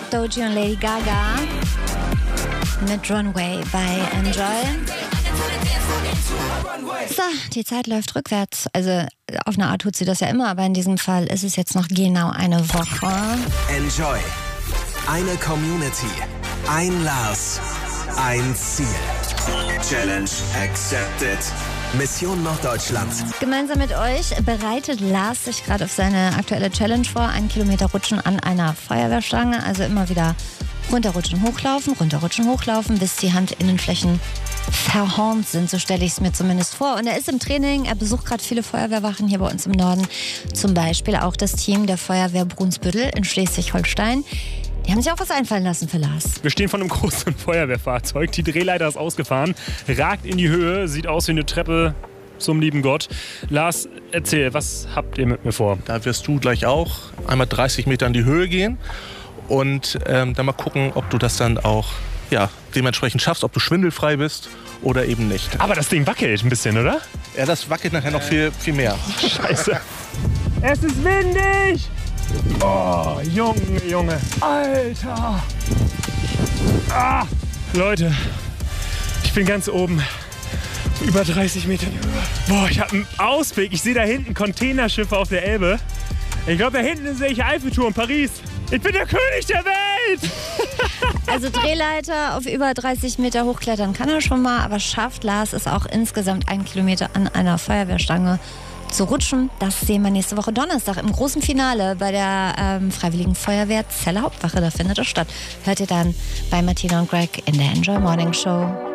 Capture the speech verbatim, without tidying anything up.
Doechii und Lady Gaga mit Runway bei Enjoy. So, die Zeit läuft rückwärts. Also auf eine Art tut sie das ja immer, aber in diesem Fall ist es jetzt noch genau eine Woche. Enjoy. Eine Community. Ein Lars. Ein Ziel. Challenge accepted. Mission Norddeutschland. Gemeinsam mit euch bereitet Lars sich gerade auf seine aktuelle Challenge vor. Ein Kilometer Rutschen an einer Feuerwehrstange. Also immer wieder runterrutschen, hochlaufen, runterrutschen, hochlaufen, bis die Handinnenflächen verhornt sind. So stelle ich es mir zumindest vor. Und er ist im Training. Er besucht gerade viele Feuerwehrwachen hier bei uns im Norden. Zum Beispiel auch das Team der Feuerwehr Brunsbüttel in Schleswig-Holstein. Die haben sich auch was einfallen lassen für Lars. Wir stehen vor einem großen Feuerwehrfahrzeug. Die Drehleiter ist ausgefahren, ragt in die Höhe, sieht aus wie eine Treppe zum lieben Gott. Lars, erzähl, was habt ihr mit mir vor? Da wirst du gleich auch einmal dreißig Meter in die Höhe gehen und ähm, dann mal gucken, ob du das dann auch ja, dementsprechend schaffst, ob du schwindelfrei bist oder eben nicht. Aber das Ding wackelt ein bisschen, oder? Ja, das wackelt nachher noch viel, viel mehr. Scheiße. Es ist windig! Oh, Junge, Junge. Alter. Ah, Leute, ich bin ganz oben. Über dreißig Meter Höhe. Boah, ich habe einen Ausblick. Ich sehe da hinten Containerschiffe auf der Elbe. Ich glaube, da hinten sehe ich Eiffelturm, Paris. Ich bin der König der Welt! Also Drehleiter auf über dreißig Meter hochklettern kann er schon mal, aber schafft Lars es auch insgesamt einen Kilometer an einer Feuerwehrstange zu rutschen. Das sehen wir nächste Woche Donnerstag im großen Finale bei der ähm, Freiwilligen Feuerwehr Celle Hauptwache. Da findet es statt. Hört ihr dann bei Martina und Greg in der Enjoy Morning Show.